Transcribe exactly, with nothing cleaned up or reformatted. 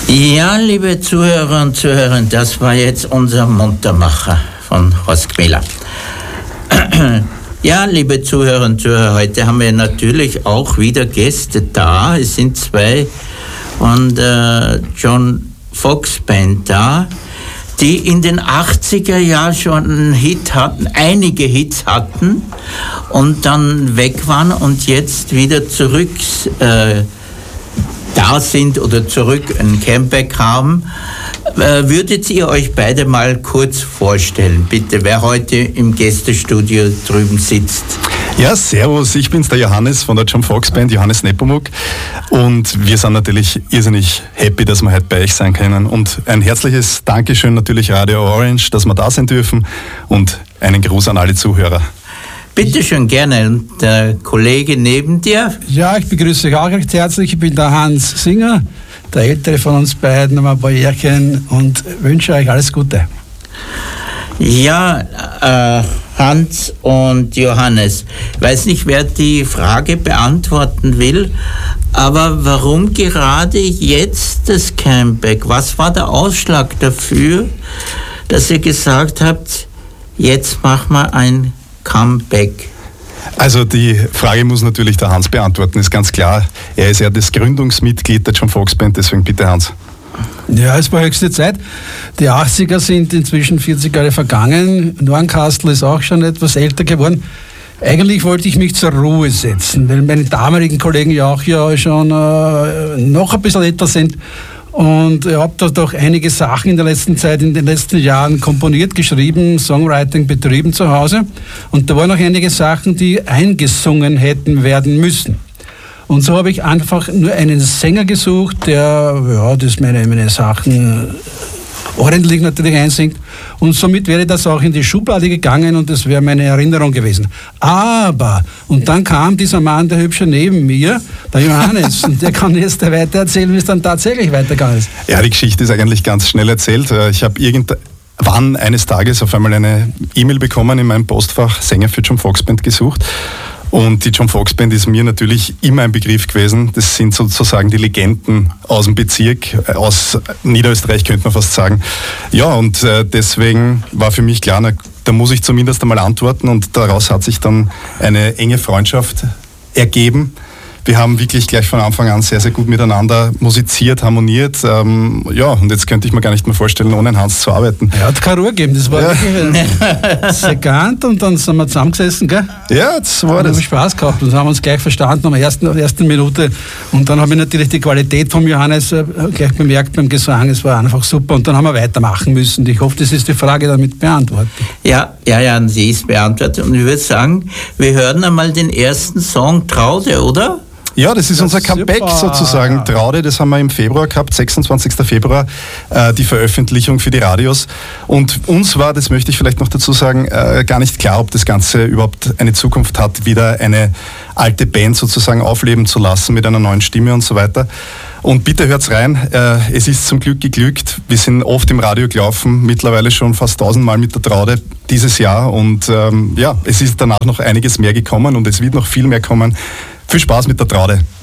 Ja, liebe Zuhörer und Zuhörerinnen, das war jetzt unser Muntermacher von Horst Gmeler. Ja, liebe Zuhörer und Zuhörer, heute haben wir natürlich auch wieder Gäste da. Es sind zwei von der John Foxx Band da, die in den achtziger Jahren schon einen Hit hatten, einige Hits hatten und dann weg waren und jetzt wieder zurück äh, da sind oder zurück ein Comeback haben. Äh, würdet ihr euch beide mal kurz vorstellen, bitte, wer heute im Gästestudio drüben sitzt? Ja, servus, ich bin's, der Johannes von der John Foxx Band, Johannes Nepomuk, und wir sind natürlich irrsinnig happy, dass wir heute bei euch sein können, und ein herzliches Dankeschön natürlich Radio Orange, dass wir da sein dürfen, und einen Gruß an alle Zuhörer. Bitte schön, gerne. Und der Kollege neben dir? Ja, ich begrüße euch auch recht herzlich. Ich bin der Hans Singer, der ältere von uns beiden, haben ein paar Jährchen, und wünsche euch alles Gute. Ja, äh, Hans und Johannes, ich weiß nicht, wer die Frage beantworten will, aber warum gerade jetzt das Comeback? Was war der Ausschlag dafür, dass ihr gesagt habt, jetzt machen wir ein Comeback? Also die Frage muss natürlich der Hans beantworten, ist ganz klar. Er ist ja das Gründungsmitglied der John Foxx Band, deswegen bitte Hans. Ja, es war höchste Zeit. Die achtziger sind inzwischen vierzig Jahre vergangen. Norncastle ist auch schon etwas älter geworden. Eigentlich wollte ich mich zur Ruhe setzen, weil meine damaligen Kollegen ja auch ja schon äh, noch ein bisschen älter sind. Und ich habe da doch einige Sachen in der letzten Zeit, in den letzten Jahren komponiert, geschrieben, Songwriting betrieben zu Hause. Und da waren auch einige Sachen, die eingesungen hätten werden müssen. Und so habe ich einfach nur einen Sänger gesucht, der ja, das meine, meine Sachen ordentlich natürlich einsingt. Und somit wäre das auch in die Schublade gegangen und das wäre meine Erinnerung gewesen. Aber, und dann kam dieser Mann, der Hübsche neben mir, der Johannes, und der kann jetzt weiter erzählen, wie es dann tatsächlich weitergegangen ist. Ja, die Geschichte ist eigentlich ganz schnell erzählt. Ich habe irgendwann eines Tages auf einmal eine E-Mail bekommen in meinem Postfach, Sänger für John Foxx Band gesucht. Und die John Foxx Band ist mir natürlich immer ein Begriff gewesen. Das sind sozusagen die Legenden aus dem Bezirk, aus Niederösterreich könnte man fast sagen. Ja, und äh, deswegen war für mich klar, na, da muss ich zumindest einmal antworten, und daraus hat sich dann eine enge Freundschaft ergeben. Wir haben wirklich gleich von Anfang an sehr, sehr gut miteinander musiziert, harmoniert. Ähm, ja, und jetzt könnte ich mir gar nicht mehr vorstellen, ohne einen Hans zu arbeiten. Er hat keine Ruhe gegeben, das war ja. wirklich sekant, und dann sind wir zusammengesessen, gell? Ja, das war und das. haben Spaß gehabt und haben uns gleich verstanden in der ersten, ersten Minute. Und dann habe ich natürlich die Qualität von Johannes äh, gleich bemerkt beim Gesang, es war einfach super, und dann haben wir weitermachen müssen. Ich hoffe, das ist die Frage damit beantwortet. Ja, ja, ja, sie ist beantwortet, und ich würde sagen, wir hören einmal den ersten Song, Traude, oder? Ja, das ist das unser ist Comeback super. sozusagen. Traude, das haben wir im Februar gehabt, sechsundzwanzigsten Februar, äh, die Veröffentlichung für die Radios. Und uns war, das möchte ich vielleicht noch dazu sagen, äh, gar nicht klar, ob das Ganze überhaupt eine Zukunft hat, wieder eine alte Band sozusagen aufleben zu lassen mit einer neuen Stimme und so weiter. Und bitte hört's rein, äh, es ist zum Glück geglückt. Wir sind oft im Radio gelaufen, mittlerweile schon fast tausendmal mit der Traude dieses Jahr. Und ähm, ja, es ist danach noch einiges mehr gekommen, und es wird noch viel mehr kommen. Viel Spaß mit der Traude.